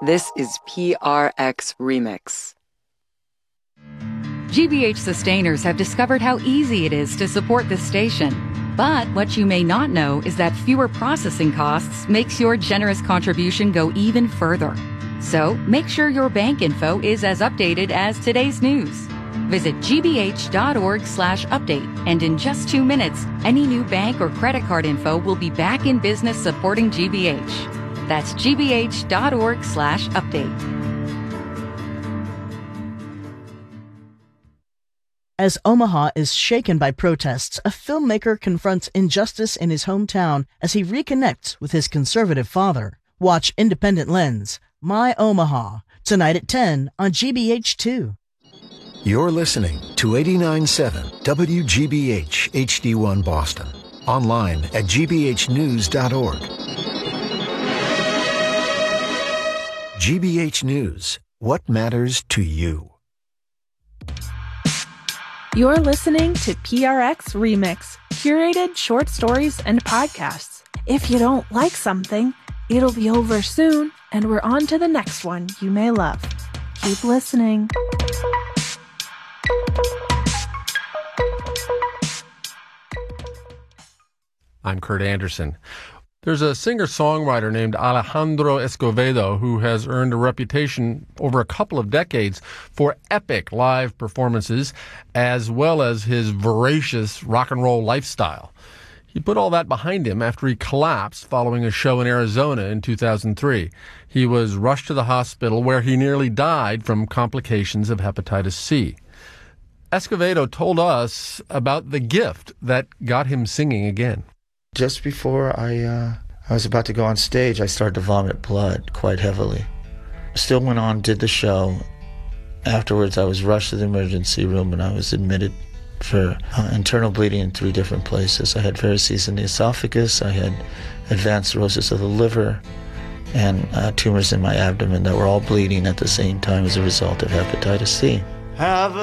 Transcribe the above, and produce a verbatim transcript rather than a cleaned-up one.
This is P R X Remix. G B H Sustainers have discovered how easy it is to support this station. But what you may not know is that fewer processing costs makes your generous contribution go even further. So make sure your bank info is as updated as today's news. Visit gbh.org slash update, and in just two minutes, any new bank or credit card info will be back in business supporting G B H. That's gbh.org slash update. As Omaha is shaken by protests, a filmmaker confronts injustice in his hometown as he reconnects with his conservative father. Watch Independent Lens, My Omaha, tonight at ten on G B H two. You're listening to eighty-nine point seven W G B H H D one Boston. Online at g b h news dot org. G B H News. What matters to you? You're listening to P R X Remix, curated short stories and podcasts. If you don't like something, it'll be over soon, and we're on to the next one you may love. Keep listening. I'm Kurt Anderson. There's a singer-songwriter named Alejandro Escovedo who has earned a reputation over a couple of decades for epic live performances as well as his voracious rock and roll lifestyle. He put all that behind him after he collapsed following a show in Arizona in two thousand three. He was rushed to the hospital where he nearly died from complications of hepatitis C. Escovedo told us about the gift that got him singing again. Just before I uh, I was about to go on stage, I started to vomit blood quite heavily. Still went on, did the show. Afterwards, I was rushed to the emergency room and I was admitted for uh, internal bleeding in three different places. I had varices in the esophagus, I had advanced cirrhosis of the liver, and uh, tumors in my abdomen that were all bleeding at the same time as a result of hepatitis C. Have